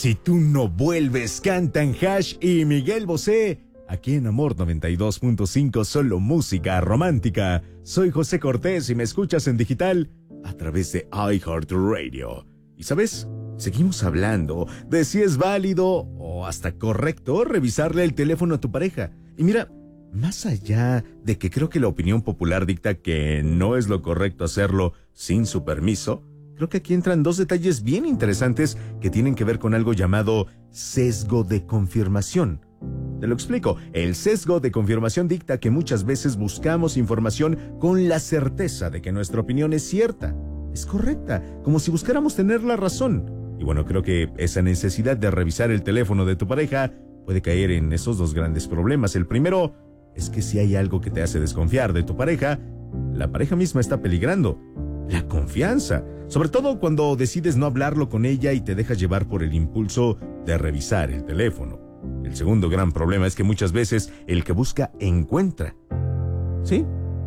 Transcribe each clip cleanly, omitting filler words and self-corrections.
Si tú no vuelves, cantan Hash y Miguel Bosé. Aquí en Amor 92.5, solo música romántica. Soy José Cortés y me escuchas en digital a través de iHeartRadio. ¿Y sabes? Seguimos hablando de si es válido o hasta correcto revisarle el teléfono a tu pareja. Y mira, más allá de que creo que la opinión popular dicta que no es lo correcto hacerlo sin su permiso, creo que aquí entran dos detalles bien interesantes que tienen que ver con algo llamado sesgo de confirmación. Te lo explico. El sesgo de confirmación dicta que muchas veces buscamos información con la certeza de que nuestra opinión es cierta, es correcta, como si buscáramos tener la razón. Y bueno, creo que esa necesidad de revisar el teléfono de tu pareja puede caer en esos dos grandes problemas. El primero es que si hay algo que te hace desconfiar de tu pareja, la pareja misma está peligrando. La confianza, sobre todo cuando decides no hablarlo con ella y te dejas llevar por el impulso de revisar el teléfono. El segundo gran problema es que muchas veces el que busca encuentra. ¿Sí?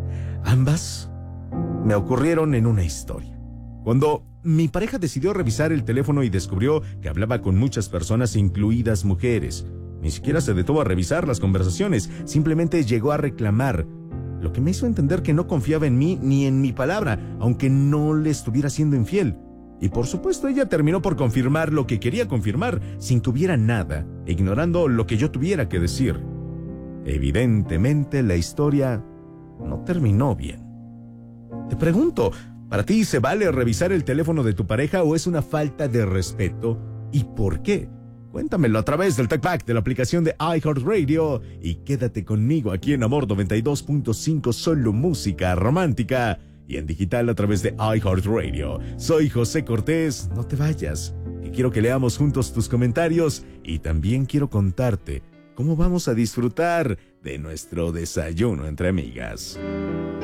Ambas me ocurrieron en una historia. Cuando mi pareja decidió revisar el teléfono y descubrió que hablaba con muchas personas, incluidas mujeres, ni siquiera se detuvo a revisar las conversaciones, simplemente llegó a reclamar, lo que me hizo entender que no confiaba en mí ni en mi palabra, aunque no le estuviera siendo infiel. Y por supuesto ella terminó por confirmar lo que quería confirmar, sin que hubiera nada, ignorando lo que yo tuviera que decir. Evidentemente la historia no terminó bien. Te pregunto, ¿para ti se vale revisar el teléfono de tu pareja o es una falta de respeto? ¿Y por qué? Cuéntamelo a través del TalkBack de la aplicación de iHeartRadio y quédate conmigo aquí en Amor 92.5, solo música romántica. Y en digital a través de iHeartRadio. Soy José Cortés, no te vayas, que quiero que leamos juntos tus comentarios y también quiero contarte cómo vamos a disfrutar de nuestro desayuno entre amigas.